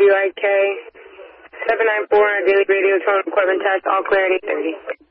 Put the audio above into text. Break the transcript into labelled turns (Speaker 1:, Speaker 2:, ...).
Speaker 1: WIK 794 on a daily radio tone equipment test, all clear at 8:30.